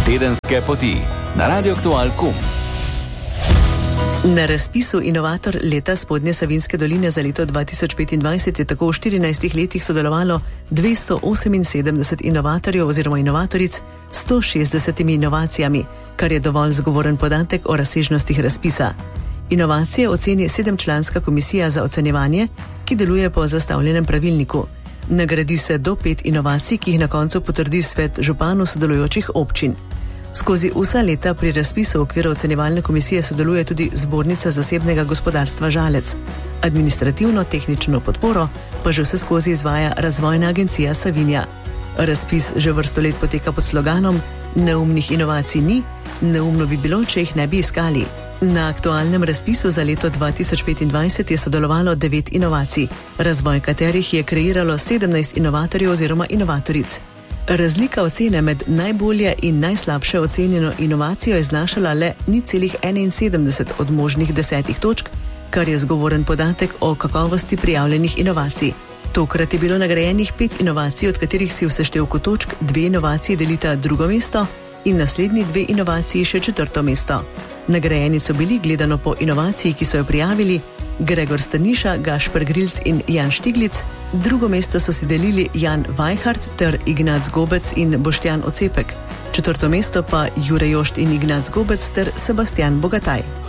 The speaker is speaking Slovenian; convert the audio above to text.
Tedenske poti na radioaktual.com. Na razpisu Inovator leta Spodnje Savinjske doline za leto 2025 je tako v 14 letih sodelovalo 278 inovatorjev oziroma inovatoric s 160 inovacijami, kar je dovolj zgovoren podatek o razsežnostih razpisa. Inovacije oceni 7-članska komisija za ocenjevanje, ki deluje po zastavljenem pravilniku. Nagradi se do 5 inovacij, ki jih na koncu potrdi svet županov sodelujočih občin. Skozi vsa leta pri razpisu v okviru ocenjevalne komisije sodeluje tudi Zbornica zasebnega gospodarstva Žalec. Administrativno-tehnično podporo pa že vse skozi izvaja Razvojna agencija Savinja. Razpis že vrsto let poteka pod sloganom Neumnih inovacij ni, neumno bi bilo, če jih ne bi iskali. Na aktualnem razpisu za leto 2025 je sodelovalo 9 inovacij, razvoj katerih je kreiralo 17 inovatorjev oziroma inovatoric. Razlika ocene med najbolje in najslabše ocenjeno inovacijo je znašala le 0,71 od možnih 10 točk, kar je zgovoren podatek o kakovosti prijavljenih inovacij. Tokrat je bilo nagrajenih 5 inovacij, od katerih si v seštevku točk 2 inovacije delita drugo mesto in naslednji 2 inovaciji še 4. mesto. Nagrajeni so bili gledano po inovaciji, ki so jo prijavili, Gregor Strniša, Gašper Grilc in Jan Štiglic, drugo mesto so si delili Jan Vajhart ter Ignac Gobec in Boštjan Ocepek, 4. mesto pa Jure Jošt in Ignac Gobec ter Sebastian Bogataj.